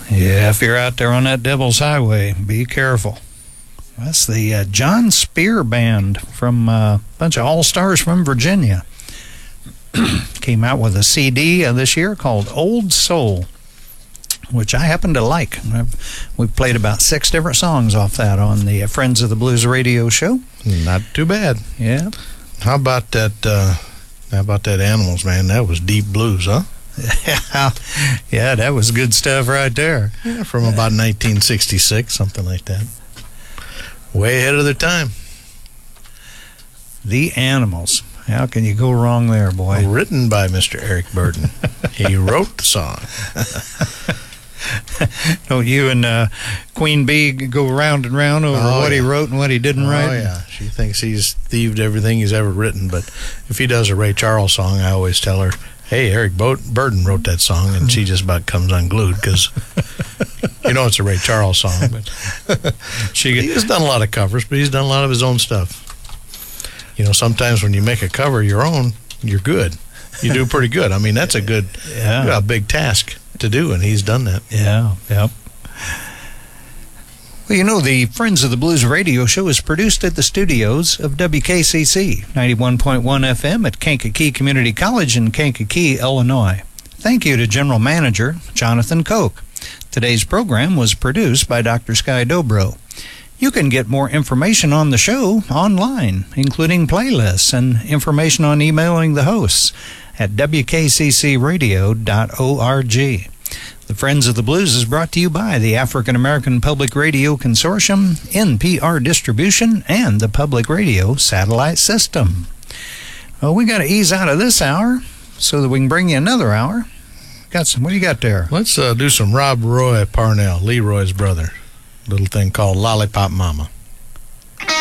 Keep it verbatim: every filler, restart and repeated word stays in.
Yeah, if you're out there on that Devil's Highway, be careful. That's the uh, John Spear Band from uh, a bunch of all-stars from Virginia. Came out with a C D uh, this year called Old Soul, which I happen to like. I've, we've played about six different songs off that on the uh, Friends of the Blues radio show. Not too bad. Yeah. How about that, uh, how about that Animals, man? That was deep blues, huh? Yeah, yeah, that was good stuff right there. Yeah, from about nineteen sixty-six, something like that. Way ahead of their time. The Animals. How can you go wrong there, boy? Written by Mister Eric Burdon. He wrote the song. Don't you and uh, Queen Bee go round and round over oh, what yeah. he wrote and what he didn't oh, write? Oh, yeah. She thinks he's thieved everything he's ever written, but if he does a Ray Charles song, I always tell her, hey, Eric Burdon wrote that song, and she just about comes unglued because you know it's a Ray Charles song. But she, he's done a lot of covers, but he's done a lot of his own stuff. You know, sometimes when you make a cover your own, you're good. You do pretty good. I mean, that's a good, yeah. a big task to do, and he's done that. Yeah, yep. Well, you know, the Friends of the Blues radio show is produced at the studios of W K C C, ninety-one point one F M at Kankakee Community College in Kankakee, Illinois. Thank you to General Manager Jonathan Koch. Today's program was produced by Doctor Sky Dobro. You can get more information on the show online, including playlists and information on emailing the hosts at w k c c radio dot org. The Friends of the Blues is brought to you by the African American Public Radio Consortium, N P R Distribution, and the Public Radio Satellite System. Well, we got to ease out of this hour so that we can bring you another hour. Got some. What do you got there? Let's uh, do some Rob Roy Parnell, Leroy's brother. Little thing called Lollipop Mama.